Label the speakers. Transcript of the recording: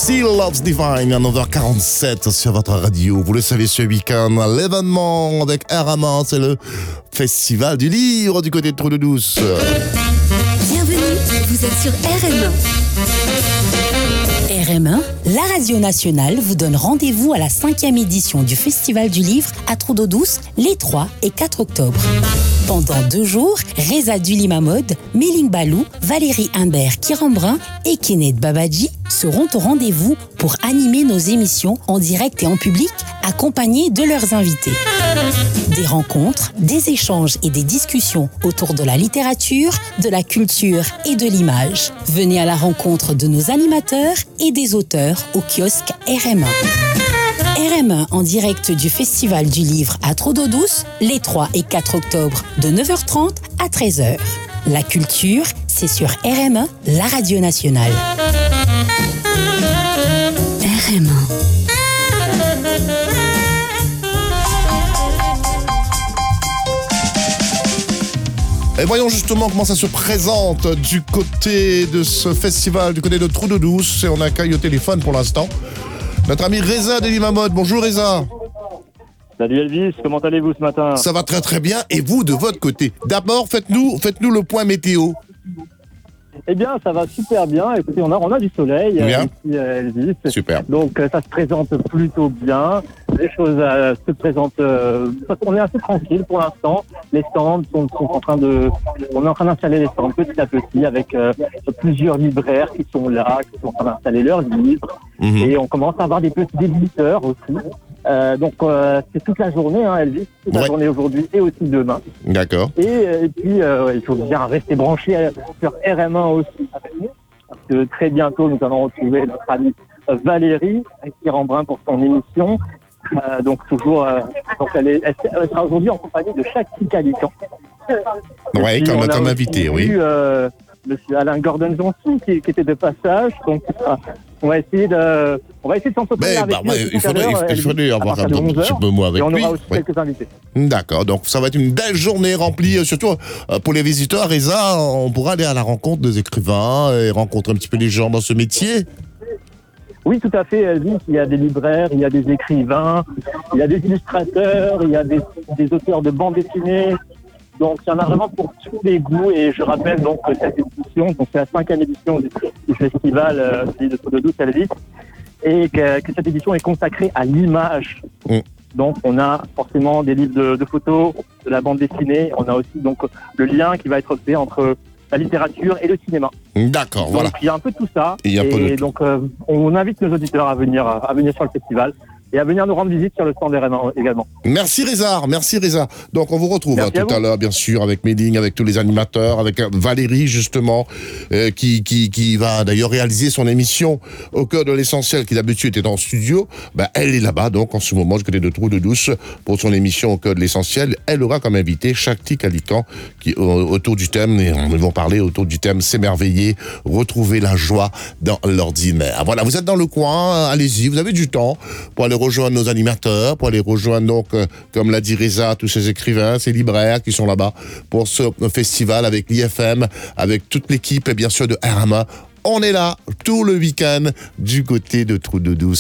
Speaker 1: Still Loves Divine à 9h47 sur votre radio. Vous le savez, ce week-end, l'événement avec RMA, c'est le Festival du Livre du côté de Trou-de-Douce.
Speaker 2: Bienvenue, vous êtes sur RM1.
Speaker 3: RM1, la radio nationale vous donne rendez-vous à la 5e édition du Festival du Livre à Trou-de-Douce les 3 et 4 octobre. Pendant 2 jours, Reza Dulimamod, Méline Balou, Valérie Imbert Kirambrin et Kenneth Babadji seront au rendez-vous pour animer nos émissions en direct et en public, accompagnés de leurs invités. Des rencontres, des échanges et des discussions autour de la littérature, de la culture et de l'image. Venez à la rencontre de nos animateurs et des auteurs au kiosque RM1. RM1 en direct du Festival du Livre à Trou-de-Douce les 3 et 4 octobre de 9h30 à 13h. La culture, c'est sur RM1, la radio nationale. RM1.
Speaker 1: Et voyons justement comment ça se présente du côté de ce festival, du côté de Trou-de-Douce. Et on accueille au téléphone pour l'instant notre ami Reza Dulimamod. Bonjour Reza.
Speaker 4: Salut Elvis, comment allez-vous ce matin?
Speaker 1: Ça va très très bien. Et vous, de votre côté? D'abord, faites-nous le point météo.
Speaker 4: Eh bien, ça va super bien. Écoutez, on a du soleil ici, Elvis.
Speaker 1: Super.
Speaker 4: Donc, ça se présente plutôt bien. Les choses se présentent... on est assez tranquille pour l'instant. Les stands sont en train de... On est en train d'installer les stands petit à petit avec plusieurs libraires qui sont là, qui sont en train d'installer leurs livres. Et on commence à avoir des petits éditeurs aussi. Donc, c'est toute la journée, Elvis. Toute la journée aujourd'hui et aussi demain.
Speaker 1: D'accord.
Speaker 4: Et puis, il faut bien rester branché sur RM1 aussi avec nous. Parce que très bientôt, nous allons retrouver notre amie Valérie Kirambrin pour son émission. Donc, toujours, elle sera aujourd'hui en compagnie de Chakti Calican.
Speaker 1: Oui, comme invité, oui.
Speaker 4: Monsieur Alain Gordon-Johnson qui était de passage. Donc, on va essayer de s'entretenir avec lui.
Speaker 1: Il faudrait avoir un petit peu moins avec lui.
Speaker 4: Et on aura aussi quelques invités.
Speaker 1: D'accord, donc ça va être une belle journée remplie, surtout pour les visiteurs. Reza, on pourra aller à la rencontre des écrivains et rencontrer un petit peu les gens dans ce métier.
Speaker 4: Oui, tout à fait, Elvis. Il y a des libraires, il y a des écrivains, il y a des illustrateurs, il y a des auteurs de bande dessinée. Donc, il y en a vraiment pour tous les goûts. Et je rappelle donc que cette édition, donc c'est la 5e édition du festival de Trou-de-Douce, Elvis, et que cette édition est consacrée à l'image. Donc, on a forcément des livres de photos, de la bande dessinée. On a aussi donc le lien qui va être fait entre la littérature et le cinéma.
Speaker 1: D'accord,
Speaker 4: donc,
Speaker 1: voilà.
Speaker 4: Il y a un peu de tout ça. Donc, on invite nos auditeurs à venir sur le festival et à venir nous rendre visite sur le stand RM1 également.
Speaker 1: Merci Reza. Donc on vous retrouve tout à l'heure, bien sûr, avec Méline, avec tous les animateurs, avec Valérie justement, qui va d'ailleurs réaliser son émission au cœur de l'essentiel, qui d'habitude est en studio. Elle est là-bas, donc en ce moment, du côté de Trou-de-Douce, pour son émission au cœur de l'essentiel. Elle aura comme invité Chakti Calican, qui autour du thème, et ils vont parler autour du thème s'émerveiller, retrouver la joie dans l'ordinaire. Voilà, vous êtes dans le coin, allez-y, vous avez du temps pour aller rejoindre nos animateurs, pour aller rejoindre donc, comme l'a dit Reza, tous ces écrivains, ces libraires qui sont là-bas pour ce festival avec l'IFM, avec toute l'équipe et bien sûr de RM1. On est là tout le week-end du côté de Trou-de-Douce.